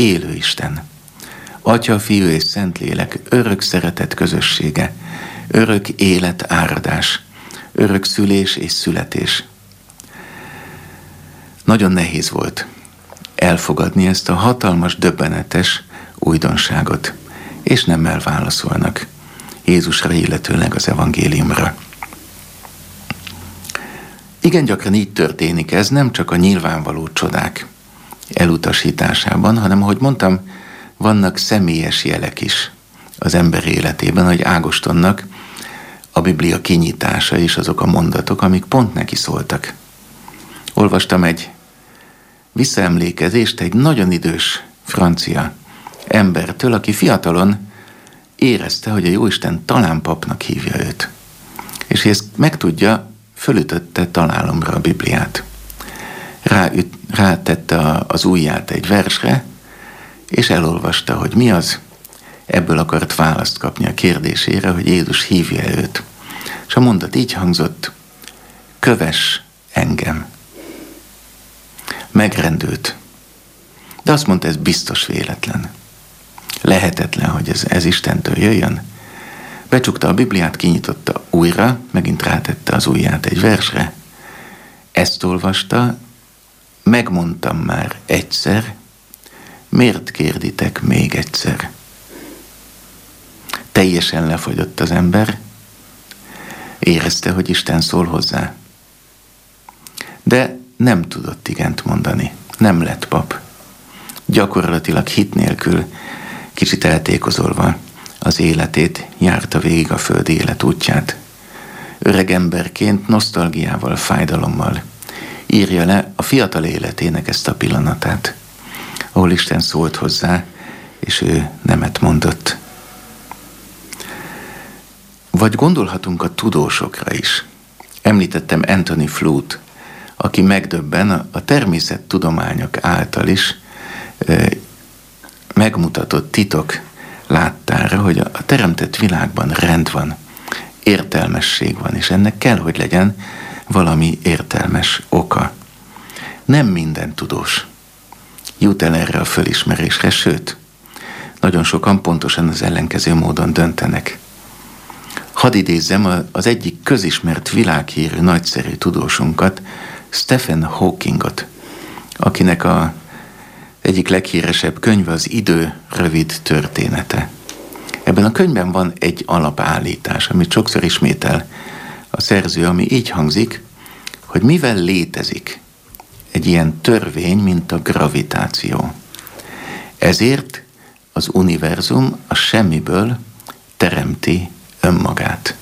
élő Isten. Atya, Fiú és Szentlélek örök szeretet közössége, örök élet áradás, örök szülés és születés. Nagyon nehéz volt elfogadni ezt a hatalmas, döbbenetes újdonságot, és nemmel válaszolnak Jézusra, illetőleg az evangéliumra. Igen gyakran így történik ez, nem csak a nyilvánvaló csodák elutasításában, hanem, ahogy mondtam, vannak személyes jelek is az ember életében, hogy Ágostonnak a Biblia kinyitása és azok a mondatok, amik pont neki szóltak. Olvastam egy visszaemlékezést egy nagyon idős francia embertől, aki fiatalon érezte, hogy a Jóisten talán papnak hívja őt. És ezt megtudja, fölütötte találomra a Bibliát. Rátette az ujját egy versre, és elolvasta, hogy mi az. Ebből akart választ kapni a kérdésére, hogy Jézus hívja őt. És a mondat így hangzott: kövess engem. Megrendült. De azt mondta, ez biztos véletlen. Lehetetlen, hogy ez Istentől jöjjön. Becsukta a Bibliát, kinyitotta újra, megint rátette az ujját egy versre. Ezt olvasta: megmondtam már egyszer, miért kérditek még egyszer? Teljesen lefagyott az ember, érezte, hogy Isten szól hozzá. De nem tudott igent mondani, nem lett pap. Gyakorlatilag hit nélkül, kicsit eltékozolva az életét járta végig a földi élet útját. Öreg emberként, nosztalgiával, fájdalommal írja le a fiatal életének ezt a pillanatát, ahol Isten szólt hozzá, és ő nemet mondott. Vagy gondolhatunk a tudósokra is. Említettem Anthony Flew-t, aki megdöbben a természettudományok által is megmutatott titok láttára, hogy a teremtett világban rend van, értelmesség van, és ennek kell, hogy legyen valami értelmes oka. Nem minden tudós jut el erre a fölismerésre, sőt, nagyon sokan pontosan az ellenkező módon döntenek. Hadd idézzem az egyik közismert, világhírű, nagyszerű tudósunkat, Stephen Hawkingot, akinek egyik leghíresebb könyve az Idő rövid története. Ebben a könyvben van egy alapállítás, amit sokszor ismétel a szerző, ami így hangzik, hogy mivel létezik egy ilyen törvény, mint a gravitáció, ezért az univerzum a semmiből teremti önmagát.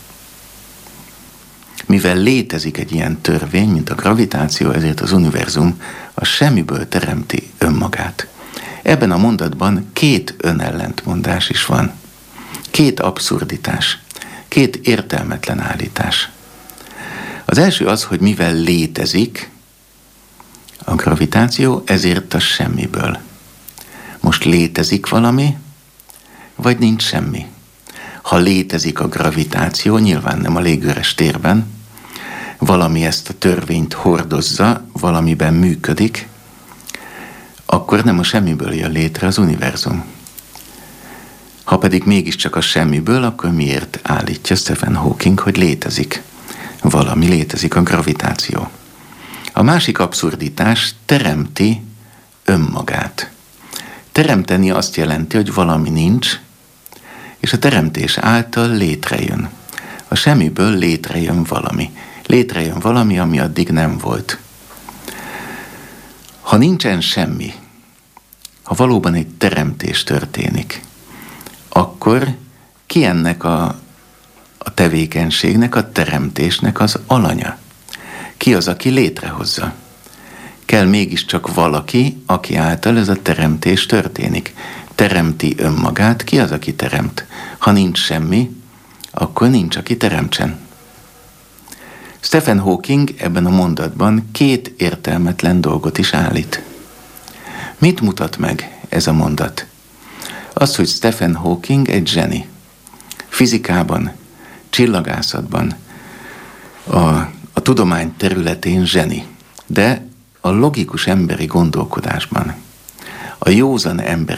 Mivel létezik egy ilyen törvény, mint a gravitáció, ezért az univerzum a semmiből teremti önmagát. Ebben a mondatban két önellentmondás is van. Két abszurditás. Két értelmetlen állítás. Az első az, hogy mivel létezik a gravitáció, ezért a semmiből. Most létezik valami, vagy nincs semmi? Ha létezik a gravitáció, nyilván nem a légüres térben, valami ezt a törvényt hordozza, valamiben működik, akkor nem a semmiből jön létre az univerzum. Ha pedig mégiscsak a semmiből, akkor miért állítja Stephen Hawking, hogy létezik valami, létezik a gravitáció? A másik abszurditás: teremti önmagát. Teremteni azt jelenti, hogy valami nincs, és a teremtés által létrejön. A semmiből létrejön valami. Létrejön valami, ami addig nem volt. Ha nincsen semmi, ha valóban egy teremtés történik, akkor ki ennek a tevékenységnek, a teremtésnek az alanya? Ki az, aki létrehozza? Kell mégiscsak valaki, aki által ez a teremtés történik. Teremti önmagát, ki az, aki teremt? Ha nincs semmi, akkor nincs, aki teremtsen. Stephen Hawking ebben a mondatban két értelmetlen dolgot is állít. Mit mutat meg ez a mondat? Az, hogy Stephen Hawking egy zseni. Fizikában, csillagászatban, a tudomány területén zseni. De a logikus emberi gondolkodásban, A józan ember